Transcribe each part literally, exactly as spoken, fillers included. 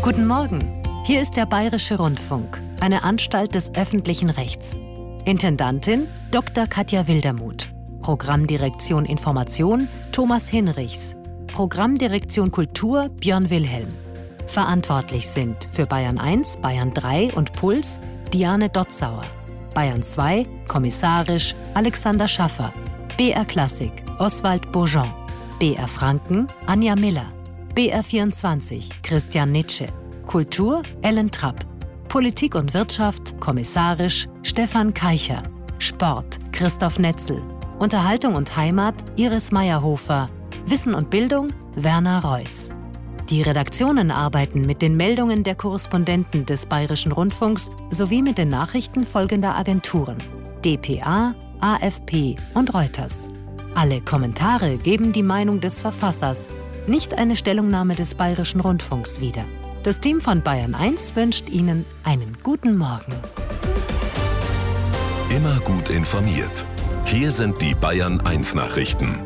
Guten Morgen, hier ist der Bayerische Rundfunk, eine Anstalt des öffentlichen Rechts. Intendantin Doktor Katja Wildermuth. Programmdirektion Information Thomas Hinrichs. Programmdirektion Kultur Björn Wilhelm. Verantwortlich sind für Bayern eins, Bayern drei und Puls Diane Dotzauer. Bayern zwei, kommissarisch Alexander Schaffer. B R Klassik Oswald Bourgeon. B R Franken Anja Miller. B R vierundzwanzig Christian Nitsche. Kultur Ellen Trapp. Politik und Wirtschaft kommissarisch Stefan Keicher. Sport Christoph Netzel. Unterhaltung und Heimat Iris Meyerhofer. Wissen und Bildung Werner Reuss. Die Redaktionen arbeiten mit den Meldungen der Korrespondenten des Bayerischen Rundfunks sowie mit den Nachrichten folgender Agenturen: D P A, A F P und Reuters. Alle Kommentare geben die Meinung des Verfassers, nicht eine Stellungnahme des Bayerischen Rundfunks wieder. Das Team von Bayern eins wünscht Ihnen einen guten Morgen. Immer gut informiert. Hier sind die Bayern eins Nachrichten.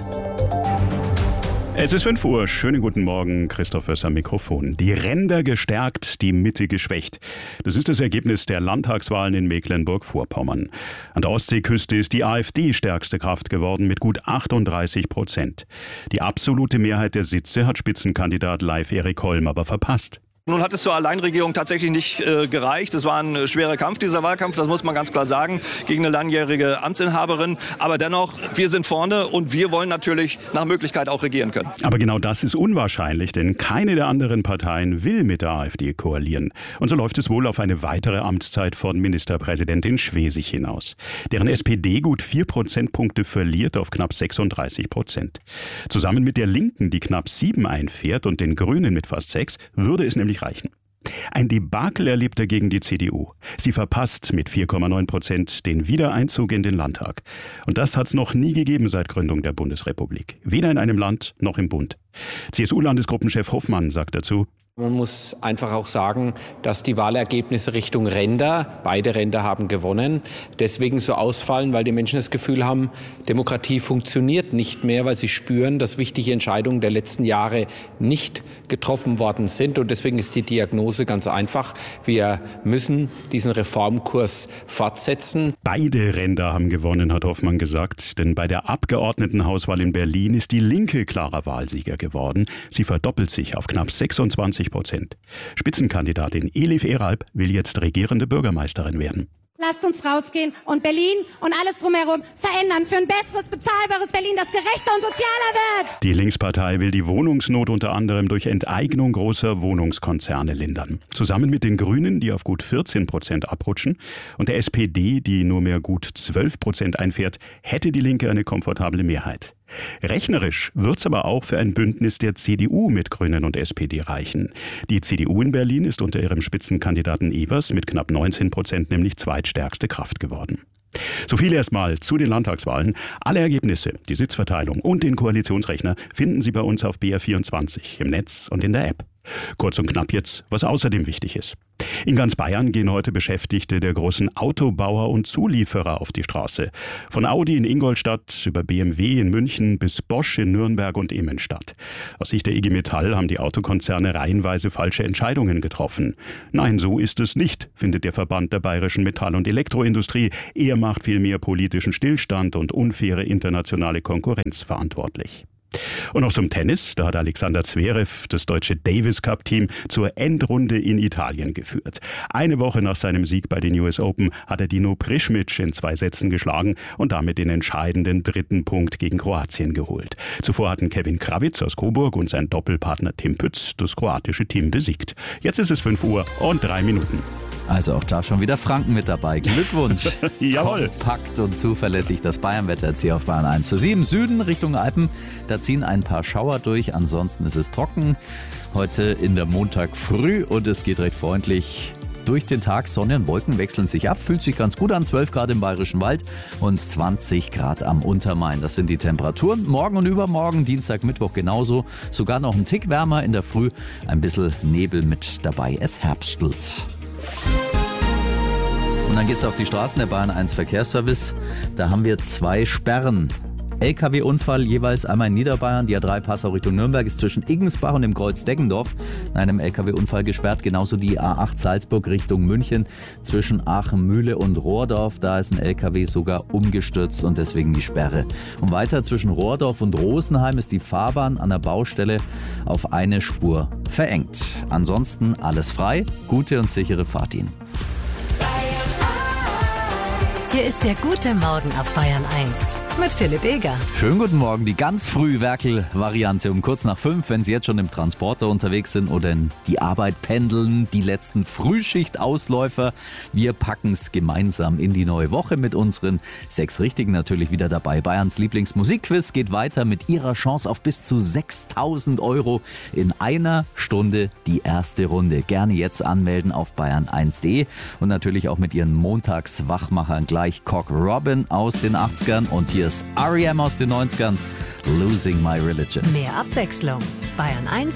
Es ist fünf Uhr. Schönen guten Morgen. Christoph Oess am Mikrofon. Die Ränder gestärkt, die Mitte geschwächt. Das ist das Ergebnis der Landtagswahlen in Mecklenburg-Vorpommern. An der Ostseeküste ist die AfD stärkste Kraft geworden mit gut achtunddreißig Prozent. Die absolute Mehrheit der Sitze hat Spitzenkandidat Leif Erik Holm aber verpasst. Nun hat es zur Alleinregierung tatsächlich nicht äh, gereicht. Es war ein äh, schwerer Kampf, dieser Wahlkampf, das muss man ganz klar sagen, gegen eine langjährige Amtsinhaberin. Aber dennoch, wir sind vorne und wir wollen natürlich nach Möglichkeit auch regieren können. Aber genau das ist unwahrscheinlich, denn keine der anderen Parteien will mit der AfD koalieren. Und so läuft es wohl auf eine weitere Amtszeit von Ministerpräsidentin Schwesig hinaus. Deren S P D gut vier Prozentpunkte verliert auf knapp sechsunddreißig Prozent. Zusammen mit der Linken, die knapp sieben einfährt, und den Grünen mit fast sechs, würde es nämlich reichen. Ein Debakel erlebt dagegen die C D U. Sie verpasst mit vier Komma neun Prozent den Wiedereinzug in den Landtag. Und das hat es noch nie gegeben seit Gründung der Bundesrepublik. Weder in einem Land noch im Bund. C S U-Landesgruppenchef Hoffmann sagt dazu: Man muss einfach auch sagen, dass die Wahlergebnisse Richtung Ränder, beide Ränder haben gewonnen, deswegen so ausfallen, weil die Menschen das Gefühl haben, Demokratie funktioniert nicht mehr, weil sie spüren, dass wichtige Entscheidungen der letzten Jahre nicht getroffen worden sind. Und deswegen ist die Diagnose ganz einfach. Wir müssen diesen Reformkurs fortsetzen. Beide Ränder haben gewonnen, hat Hoffmann gesagt. Denn bei der Abgeordnetenhauswahl in Berlin ist die Linke klarer Wahlsieger geworden. Sie verdoppelt sich auf knapp sechsundzwanzig Prozent. Spitzenkandidatin Elif Eralp will jetzt regierende Bürgermeisterin werden. Lasst uns rausgehen und Berlin und alles drumherum verändern für ein besseres, bezahlbares Berlin, das gerechter und sozialer wird. Die Linkspartei will die Wohnungsnot unter anderem durch Enteignung großer Wohnungskonzerne lindern. Zusammen mit den Grünen, die auf gut vierzehn Prozent abrutschen, und der S P D, die nur mehr gut zwölf Prozent einfährt, hätte die Linke eine komfortable Mehrheit. Rechnerisch wird's aber auch für ein Bündnis der C D U mit Grünen und S P D reichen. Die C D U in Berlin ist unter ihrem Spitzenkandidaten Evers mit knapp neunzehn Prozent nämlich zweitstärkste Kraft geworden. So viel erstmal zu den Landtagswahlen. Alle Ergebnisse, die Sitzverteilung und den Koalitionsrechner finden Sie bei uns auf B R vierundzwanzig im Netz und in der App. Kurz und knapp jetzt, was außerdem wichtig ist. In ganz Bayern gehen heute Beschäftigte der großen Autobauer und Zulieferer auf die Straße. Von Audi in Ingolstadt über B M W in München bis Bosch in Nürnberg und Immenstadt. Aus Sicht der I G Metall haben die Autokonzerne reihenweise falsche Entscheidungen getroffen. Nein, so ist es nicht, findet der Verband der bayerischen Metall- und Elektroindustrie. Er macht vielmehr politischen Stillstand und unfaire internationale Konkurrenz verantwortlich. Und noch zum Tennis. Da hat Alexander Zverev das deutsche Davis Cup Team zur Endrunde in Italien geführt. Eine Woche nach seinem Sieg bei den U S Open hat er Dino Prischmic in zwei Sätzen geschlagen und damit den entscheidenden dritten Punkt gegen Kroatien geholt. Zuvor hatten Kevin Krawitz aus Coburg und sein Doppelpartner Tim Pütz das kroatische Team besiegt. Jetzt ist es fünf Uhr und drei Minuten. Also auch da schon wieder Franken mit dabei. Glückwunsch. Jawohl. Kompakt und zuverlässig das Bayernwetter jetzt hier auf Bayern eins. Für Sie im Süden Richtung Alpen, da ziehen ein paar Schauer durch. Ansonsten ist es trocken. Heute in der Montag früh und es geht recht freundlich durch den Tag. Sonne und Wolken wechseln sich ab. Fühlt sich ganz gut an. zwölf Grad im Bayerischen Wald und zwanzig Grad am Untermain. Das sind die Temperaturen. Morgen und übermorgen, Dienstag, Mittwoch genauso. Sogar noch ein Tick wärmer in der Früh. Ein bisschen Nebel mit dabei. Es herbstelt. Und dann geht's auf die Straßen der Bayern eins Verkehrsservice. Da haben wir zwei Sperren. L K W-Unfall jeweils einmal in Niederbayern. Die A drei Passau Richtung Nürnberg ist zwischen Iggensbach und dem Kreuz Deggendorf in einem L K W-Unfall gesperrt. Genauso die A acht Salzburg Richtung München zwischen Aachen-Mühle und Rohrdorf. Da ist ein L K W sogar umgestürzt und deswegen die Sperre. Und weiter zwischen Rohrdorf und Rosenheim ist die Fahrbahn an der Baustelle auf eine Spur verengt. Ansonsten alles frei. Gute und sichere Fahrt Ihnen. Hier ist der gute Morgen auf Bayern eins mit Philipp Eger. Schönen guten Morgen, die ganz früh Werkel-Variante um kurz nach fünf, wenn Sie jetzt schon im Transporter unterwegs sind oder in die Arbeit pendeln, die letzten Frühschicht-Ausläufer. Wir packen es gemeinsam in die neue Woche mit unseren sechs Richtigen natürlich wieder dabei. Bayerns Lieblingsmusikquiz geht weiter mit Ihrer Chance auf bis zu sechstausend Euro in einer Stunde die erste Runde. Gerne jetzt anmelden auf bayern eins punkt de und natürlich auch mit Ihren Montagswachmachern gleich Cock Robin aus den achtzigern und hier ist R E M aus den neunzigern, Losing My Religion. Mehr Abwechslung. Bayern eins